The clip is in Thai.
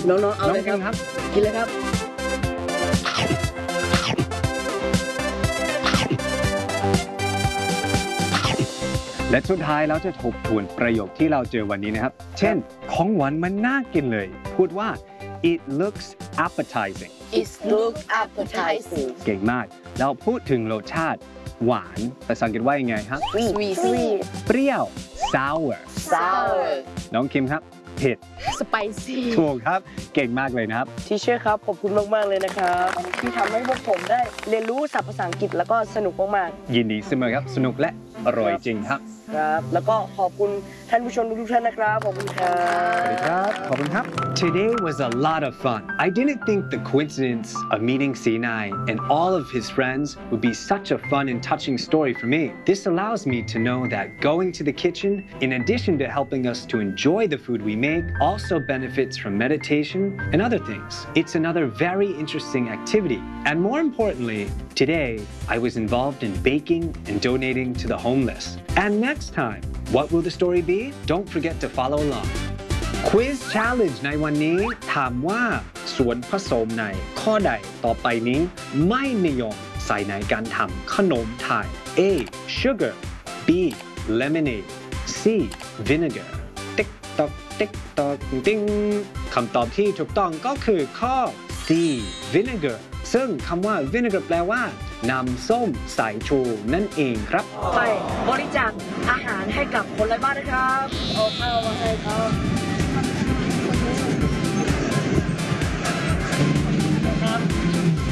น้องๆเอาเลยครับกินเลยครับและสุดท้ายเราจะทบทวนประโยคที่เราเจอวันนี้นะครับเช่นของหวานมันน่ากินเลยพูดว่า it looks appetizing It looks appetizing เก่งมากแล้วพูดถึงรสชาติหวานภาษาอังกฤษว่ายังไงครับ sweet เปรี้ยว sour sour น้องคิมครับเผ็ด spicy ถูกครับเก่งมากเลยนะครับทีเชอร์ครับขอบคุณมากๆเลยนะครับที่ทำให้พวกผมได้เรียนรู้ศัพท์ภาษาอังกฤษแล้วก็สนุกมากยินดีเสมอครับสนุกและอร่อยจริงครับๆครับแล้วก็ขอบคุณท่านผู้ชมทุกๆท่านนะครับขอบคุณครัสวัสดีครับ ขอบคุณครับ Today was a lot of fun. I didn't think the coincidence of meeting Sinai and all of his friends would be such a fun and touching story for me. This allows me to know that going to the kitchen, in addition to helping us to enjoy the food we make, also benefits from meditation and other things. It's another very interesting activity. And more importantly, today I was involved in baking and donating to the homeless. And next time, what will the story be? Don't forget to follow along. Quiz Challenge ในวันนี้ถามว่าส่วนผสมในข้อใดต่อไปนี้ไม่นิยมใส่ในการทำขนมไทย A. Sugar B. Lemonade C. Vinegar ติ๊กตอกติ๊กตอกติ๊งคำตอบที่ถูกต้องก็คือข้อ C. Vinegar ซึ่งคำว่า vinegar แปลว่าน้ำส้มสายชูนั่นเองครับไปบริจาคอาหารให้กับคนไร้บ้านนะครับเอาข้าวมาให้ครับ